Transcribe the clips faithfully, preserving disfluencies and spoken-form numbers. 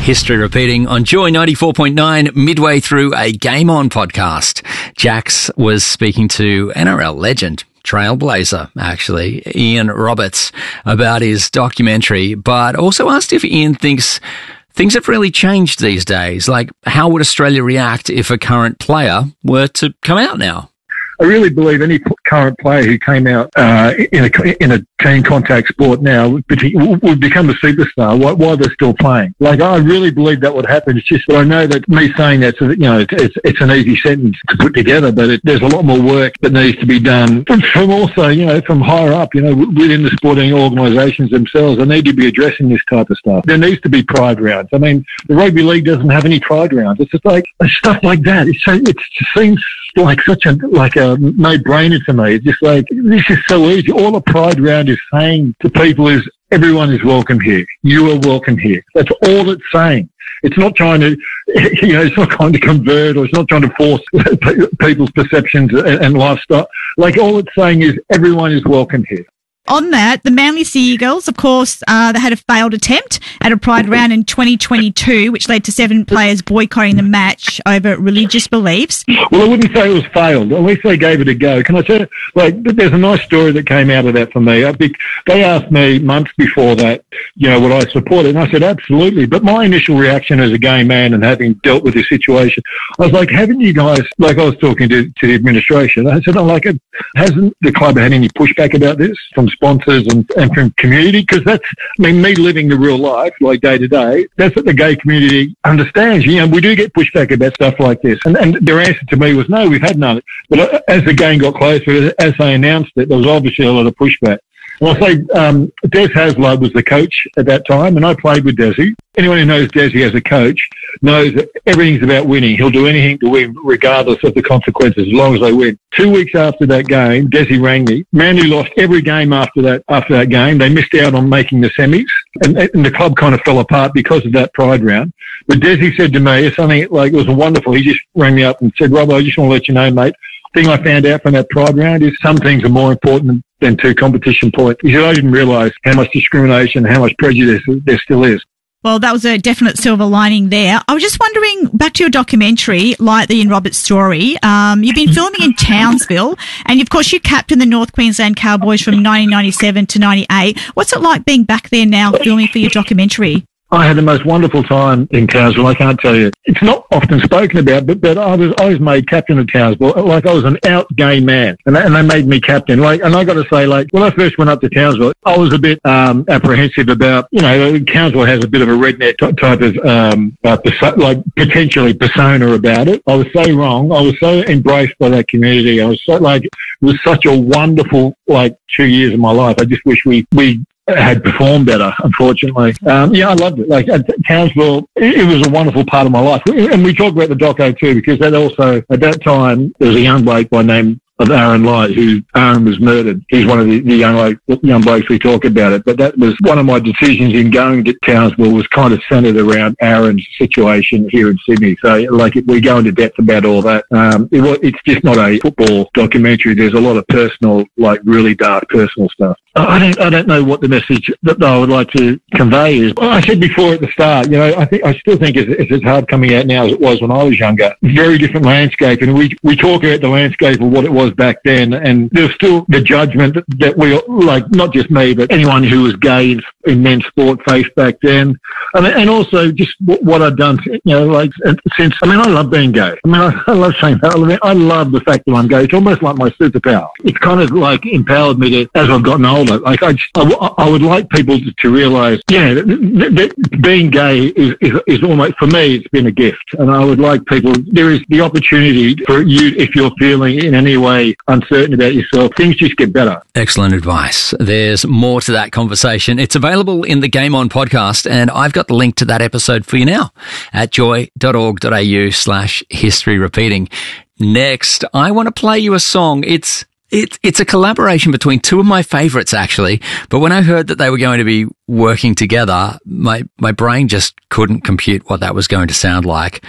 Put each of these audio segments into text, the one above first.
History repeating on Joy ninety-four point nine, midway through a Game On podcast. Jax was speaking to N R L legend, trailblazer, actually, Ian Roberts, about his documentary, but also asked if Ian thinks things have really changed these days. Like, how would Australia react if a current player were to come out now? I really believe any current player who came out uh, in a in a team contact sport now would, would become a superstar while, while they're still playing. Like, I really believe that would happen. It's just that I know that me saying that, so that, you know, it's, it's it's an easy sentence to put together, but it, there's a lot more work that needs to be done from, from also, you know, from higher up, you know, within the sporting organisations themselves. They need to be addressing this type of stuff. There needs to be pride rounds. I mean, the rugby league doesn't have any pride rounds. It's just like stuff like that. It's so, it seems like such a like a no-brainer to me. It's just like, this is so easy. All a pride round is saying to people is, everyone is welcome here. You are welcome here. That's all it's saying. It's not trying to, you know, it's not trying to convert, or it's not trying to force people's perceptions and lifestyle. Like, all it's saying is everyone is welcome here. On that, the Manly Sea Eagles, of course, uh, they had a failed attempt at a pride round in twenty twenty-two, which led to seven players boycotting the match over religious beliefs. Well, I wouldn't say it was failed. At least they gave it a go. Can I tell you, like, there's a nice story that came out of that for me. I think they asked me months before that, you know, would I support it? And I said, absolutely. But my initial reaction as a gay man and having dealt with this situation, I was like, haven't you guys, like, I was talking to, to the administration, I said, I'm like, hasn't the club had any pushback about this from sponsors and, and from community? Because that's, I mean, me living the real life, like day to day, that's what the gay community understands. You know, we do get pushback about stuff like this. And, and their answer to me was, no, we've had none. But as the game got closer, as they announced it, there was obviously a lot of pushback. And I'll say, um, Des Hasler was the coach at that time, and I played with Desi. Anyone who knows Desi as a coach knows that everything's about winning. He'll do anything to win, regardless of the consequences, as long as they win. Two weeks after that game, Desi rang me. Manly lost every game after that. After that game, they missed out on making the semis, and, and the club kind of fell apart because of that pride round. But Desi said to me, it's something like, it was wonderful. He just rang me up and said, Rob, I just want to let you know, mate, thing I found out from that pride round is some things are more important than, than two competition points. He said, I didn't realise how much discrimination, how much prejudice there still is. Well, that was a definite silver lining there. I was just wondering, back to your documentary, like the Ian Roberts story, um, you've been filming in Townsville, and of course you captained the North Queensland Cowboys from nineteen ninety-seven to ninety-eight. What's it like being back there now filming for your documentary? I had the most wonderful time in Townsville. I can't tell you. It's not often spoken about, but, but I was I was made captain of Townsville. Like, I was an out gay man, and they, and they made me captain. Like, and I got to say, like, when I first went up to Townsville, I was a bit um, apprehensive about, you know, Townsville has a bit of a redneck type of um, uh, perso- like potentially persona about it. I was so wrong. I was so embraced by that community. I was so like, it was such a wonderful like two years of my life. I just wish we we. had performed better, unfortunately. Um, yeah, I loved it. Like, at Townsville, it, it was a wonderful part of my life. And we talk about the doco too, because that also, at that time, there was a young bloke by name of Aaron Light, who Aaron was murdered. He's one of the, the young like, young blokes we talk about it. But that was one of my decisions in going to Townsville, was kind of centred around Aaron's situation here in Sydney. So, like, we go into depth about all that. Um, it, it's just not a football documentary. There's a lot of personal, like, really dark personal stuff. I don't, I don't know what the message that I would like to convey is. Well, I said before at the start, you know, I think, I still think it's, it's as hard coming out now as it was when I was younger. Very different landscape, and we we talk about the landscape of what it was back then, and there's still the judgment that, that we, like, not just me, but anyone who was gay in, in men's sport faced back then. And, and also just what I've done, you know, like, since, I mean, I love being gay. I mean, I, I love saying that. I, mean, I love the fact that I'm gay. It's almost like my superpower. It's kind of like empowered me to, as I've gotten older. Like, I, just, I, I would like people to, to realise, yeah, that, that being gay is, is, is almost, for me, it's been a gift. And I would like people, there is the opportunity for you, if you're feeling in any way uncertain about yourself, things just get better. Excellent advice. There's more to that conversation. It's available in the Game On podcast, and I've got the link to that episode for you now at joy.org.au slash history repeating. Next, I want to play you a song. It's It's it's a collaboration between two of my favourites, actually. But when I heard that they were going to be working together, my, my brain just couldn't compute what that was going to sound like.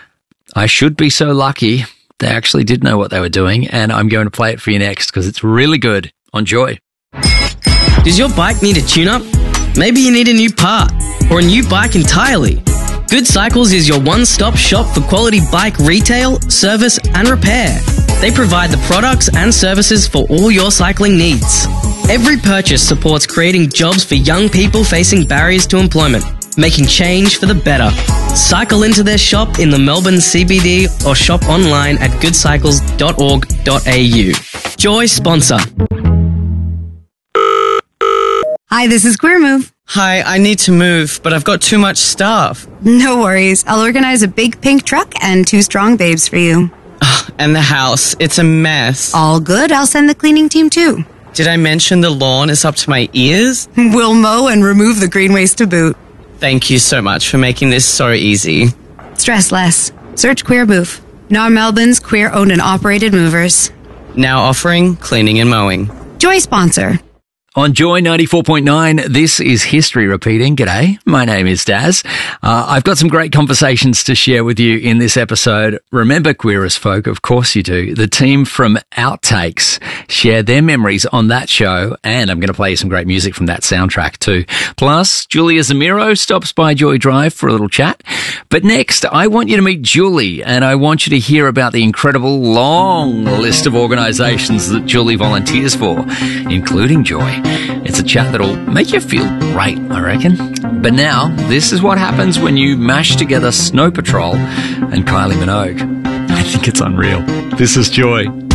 I should be so lucky they actually did know what they were doing, and I'm going to play it for you next because it's really good on Joy. Does your bike need a tune-up? Maybe you need a new part or a new bike entirely. Good Cycles is your one-stop shop for quality bike retail, service and repair. They provide the products and services for all your cycling needs. Every purchase supports creating jobs for young people facing barriers to employment, making change for the better. Cycle into their shop in the Melbourne C B D or shop online at good cycles dot org dot a u. Joy sponsor. Hi, this is Queer Move. Hi, I need to move, but I've got too much stuff. No worries. I'll organize a big pink truck and two strong babes for you. And the house, it's a mess. All good. I'll send the cleaning team too. Did I mention the lawn is up to my ears? We'll mow and remove the green waste to boot. Thank you so much for making this so easy. Stress less. Search Queer Move. Now Melbourne's queer-owned and operated movers. Now offering cleaning and mowing. Joy sponsor. On Joy ninety-four point nine, this is History Repeating. G'day, my name is Daz. Uh, I've got some great conversations to share with you in this episode. Remember Queer as Folk? Of course you do. The team from Outtakes share their memories on that show, and I'm going to play you some great music from that soundtrack too. Plus, Julia Zamiro stops by Joy Drive for a little chat. But next, I want you to meet Julie, and I want you to hear about the incredible long list of organisations that Julie volunteers for, including Joy. It's a chat that'll make you feel great, I reckon. But now, this is what happens when you mash together Snow Patrol and Kylie Minogue. I think it's unreal. This is Joy.